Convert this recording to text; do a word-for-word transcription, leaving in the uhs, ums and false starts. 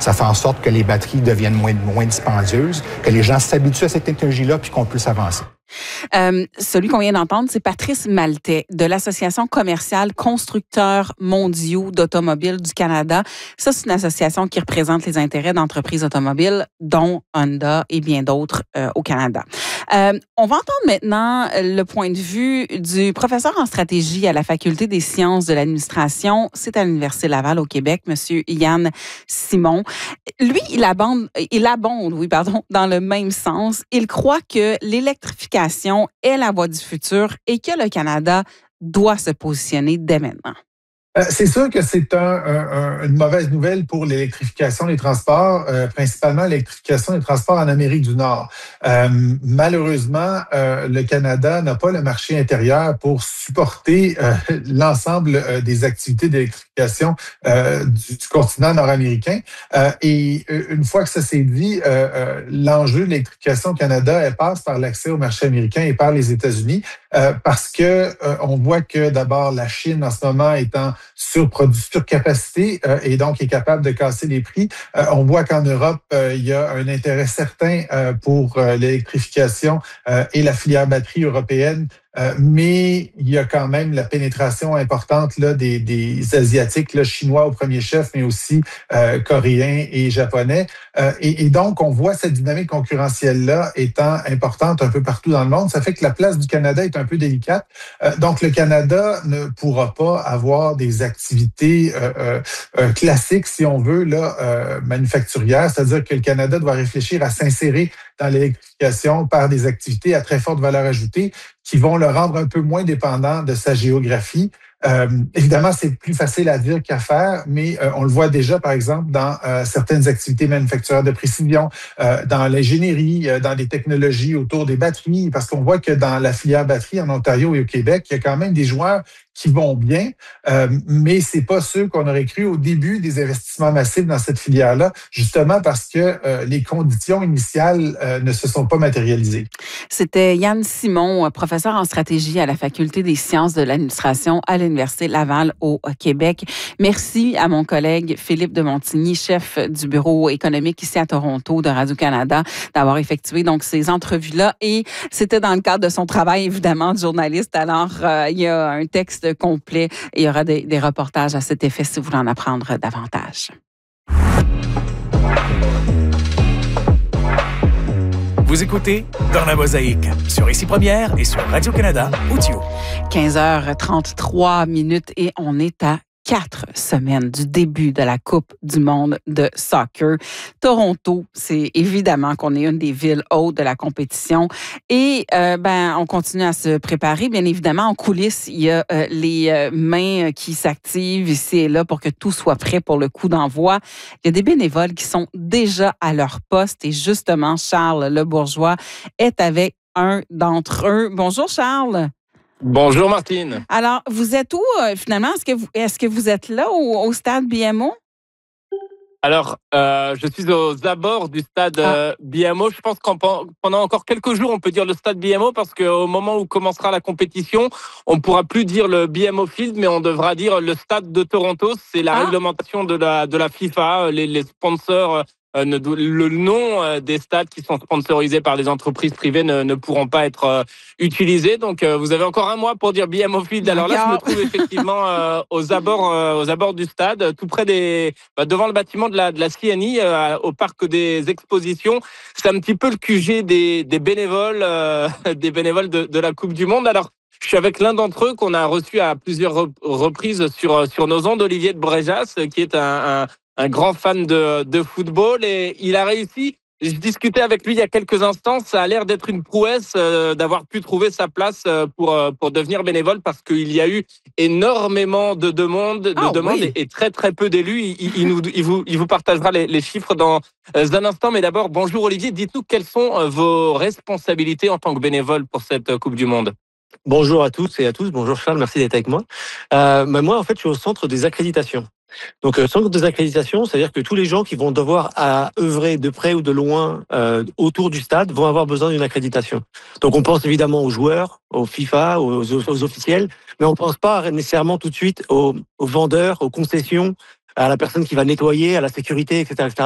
Ça fait en sorte que les batteries deviennent moins, moins dispendieuses, que les gens s'habituent à cette technologie-là puis qu'on puisse avancer. Euh, celui qu'on vient d'entendre, c'est Patrice Maltais de l'Association commerciale Constructeurs mondiaux d'automobiles du Canada. Ça, c'est une association qui représente les intérêts d'entreprises automobiles, dont Honda et bien d'autres euh, au Canada. Euh, on va entendre maintenant le point de vue du professeur en stratégie à la Faculté des sciences de l'administration. C'est à l'Université Laval au Québec, Monsieur Yann Simon. Lui, il abonde, il abonde, oui, pardon, dans le même sens. Il croit que l'électrification est la voie du futur et que le Canada doit se positionner dès maintenant. C'est sûr que c'est un, un, une mauvaise nouvelle pour l'électrification des transports, euh, principalement l'électrification des transports en Amérique du Nord. Euh, malheureusement, euh, le Canada n'a pas le marché intérieur pour supporter euh, l'ensemble euh, des activités d'électrification euh, du, du continent nord-américain. Euh, et une fois que ça s'est dit, euh, euh, l'enjeu de l'électrification au Canada, elle passe par l'accès au marché américain et par les États-Unis, euh, parce que euh, on voit que d'abord la Chine en ce moment est en surproduit, surcapacité euh, et donc est capable de casser les prix. Euh, on voit qu'en Europe, euh, il y a un intérêt certain euh, pour euh, l'électrification euh, et la filière batterie européenne. Euh, mais il y a quand même la pénétration importante là, des, des Asiatiques, là, chinois au premier chef, mais aussi euh, coréens et japonais. Euh, et, et donc, on voit cette dynamique concurrentielle-là étant importante un peu partout dans le monde. Ça fait que la place du Canada est un peu délicate. Euh, donc, le Canada ne pourra pas avoir des activités euh, euh, classiques, si on veut, là, euh, manufacturières. C'est-à-dire que le Canada doit réfléchir à s'insérer dans l'électrification par des activités à très forte valeur ajoutée qui vont le rendre un peu moins dépendant de sa géographie. Euh, évidemment, c'est plus facile à dire qu'à faire, mais euh, on le voit déjà, par exemple, dans euh, certaines activités manufacturières de précision, euh, dans l'ingénierie, euh, dans des technologies autour des batteries, parce qu'on voit que dans la filière batterie en Ontario et au Québec, il y a quand même des joueurs qui vont bien, euh, mais c'est pas ceux qu'on aurait cru au début des investissements massifs dans cette filière-là, justement parce que euh, les conditions initiales euh, ne se sont pas matérialisées. C'était Yann Simon, professeur en stratégie à la Faculté des sciences de l'administration à l'Université Laval au Québec. Merci à mon collègue Philippe de Montigny, chef du bureau économique ici à Toronto de Radio-Canada, d'avoir effectué donc ces entrevues-là. Et c'était dans le cadre de son travail, évidemment, de journaliste. Alors, euh, il y a un texte complet et il y aura des, des reportages à cet effet si vous voulez en apprendre davantage. Vous écoutez Dans la Mosaïque sur Ici Première et sur Radio-Canada Audio. quinze heures trente-trois minutes et on est à quatre semaines du début de la Coupe du monde de soccer. Toronto, c'est évidemment qu'on est une des villes hautes de la compétition et euh, ben on continue à se préparer. Bien évidemment, en coulisses, il y a euh, les euh, mains qui s'activent ici et là pour que tout soit prêt pour le coup d'envoi. Il y a des bénévoles qui sont déjà à leur poste et justement, Charles Le Bourgeois est avec un d'entre eux. Bonjour Charles. Bonjour Martine. Alors, vous êtes où euh, finalement? Est-ce que vous, est-ce que vous êtes là au, au stade B M O? Alors, euh, je suis aux abords du stade euh, B M O. Je pense qu'en pendant encore quelques jours, on peut dire le stade B M O parce qu'au moment où commencera la compétition, on ne pourra plus dire le B M O Field, mais on devra dire le stade de Toronto. C'est la ah. réglementation de la, de la FIFA. Les, les sponsors... Euh, ne, le nom euh, des stades qui sont sponsorisés par des entreprises privées ne, ne pourront pas être euh, utilisés. Donc, euh, vous avez encore un mois pour dire B M O Field. Alors là, je me trouve effectivement euh, aux abords, euh, aux abords du stade, tout près des, bah, devant le bâtiment de la, de la C N I, euh, au parc des expositions. C'est un petit peu le Q G des, des bénévoles, euh, des bénévoles de, de la Coupe du Monde. Alors, je suis avec l'un d'entre eux qu'on a reçu à plusieurs reprises sur, sur nos ondes, Olivier de Bréjas, qui est un, un un grand fan de, de football et il a réussi. Je discutais avec lui il y a quelques instants. Ça a l'air d'être une prouesse euh, d'avoir pu trouver sa place euh, pour euh, pour devenir bénévole parce qu'il y a eu énormément de demandes, de oh, demandes oui. et, et très très peu d'élus. Il, il, nous, il vous il vous partagera les, les chiffres dans euh, un instant. Mais d'abord, bonjour Olivier. Dites-nous quelles sont euh, vos responsabilités en tant que bénévole pour cette euh, Coupe du Monde. Bonjour à tous et à tous. Bonjour Charles, merci d'être avec moi. Euh, bah moi, en fait, je suis au centre des accréditations. Donc, euh, centre des accréditations, c'est-à-dire que tous les gens qui vont devoir à œuvrer de près ou de loin euh, autour du stade vont avoir besoin d'une accréditation. Donc, on pense évidemment aux joueurs, aux FIFA, aux, aux, aux officiels, mais on ne pense pas nécessairement tout de suite aux, aux vendeurs, aux concessions, à la personne qui va nettoyer, à la sécurité, et cetera, et cetera.